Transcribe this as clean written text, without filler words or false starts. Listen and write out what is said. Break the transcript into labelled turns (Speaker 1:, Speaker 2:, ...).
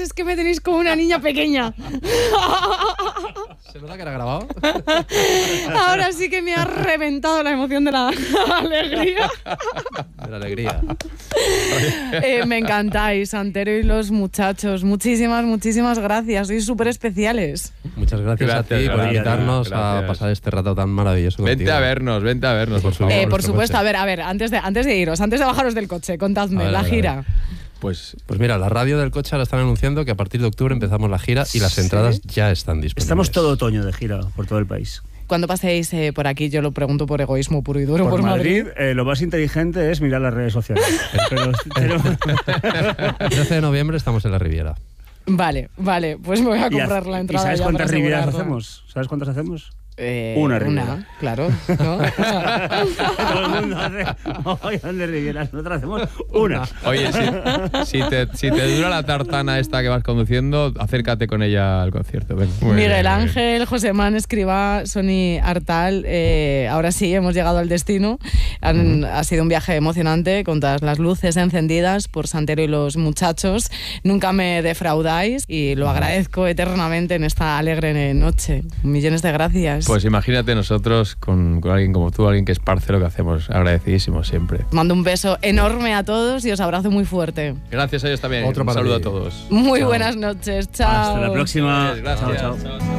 Speaker 1: es que me tenéis como una niña pequeña.
Speaker 2: ¿Se nota que era grabado?
Speaker 1: Ahora sí que me ha reventado la emoción de la alegría.
Speaker 2: De la alegría.
Speaker 1: Me encantáis, Santero y los muchachos. Muchísimas gracias. Sois súper especiales.
Speaker 2: Muchas gracias a ti por invitarnos a pasar este rato tan maravilloso contigo.
Speaker 3: Vente a vernos, por favor.
Speaker 1: Por supuesto, a ver, antes de iros, antes de bajaros del coche, contadme la gira.
Speaker 2: Pues mira, la radio del coche ahora están anunciando que a partir de octubre empezamos la gira y las entradas ya están disponibles.
Speaker 4: Estamos todo otoño de gira por todo el país.
Speaker 1: Cuando paséis por aquí, yo lo pregunto por egoísmo puro y duro,
Speaker 4: por Madrid, lo más inteligente es mirar las redes sociales.
Speaker 2: El 13 de noviembre estamos en la Riviera.
Speaker 1: Vale, pues me voy a comprar la entrada.
Speaker 4: ¿Y sabes
Speaker 1: ya
Speaker 4: cuántas Rivieras
Speaker 1: asegurarla.
Speaker 4: hacemos? ¿Sabes cuántas hacemos?
Speaker 1: Una Riviera. Claro. ¿No?
Speaker 4: Todo el mundo hace mogollón de Rivieras. Nosotros hacemos una.
Speaker 3: Oye, si te dura la tartana esta que vas conduciendo, acércate con ella al concierto. Ven.
Speaker 1: Miguel Ángel, Josemán Escribá, Sony Artal, ahora sí, hemos llegado al destino. Ha sido un viaje emocionante con todas las luces encendidas por Santero y los muchachos. Nunca me defraudáis y lo agradezco eternamente en esta alegre noche. Millones de gracias.
Speaker 3: Pues imagínate nosotros con alguien como tú, alguien que esparce lo que hacemos. Agradecidísimos siempre.
Speaker 1: Mando un beso enorme a todos y os abrazo muy fuerte.
Speaker 3: Gracias a ellos también.
Speaker 2: Otro
Speaker 3: un
Speaker 2: para
Speaker 3: saludo
Speaker 2: ti.
Speaker 3: a todos.
Speaker 1: Muy buenas noches. Chao.
Speaker 4: Hasta la próxima.
Speaker 3: Gracias.
Speaker 4: Chao.
Speaker 3: Chao.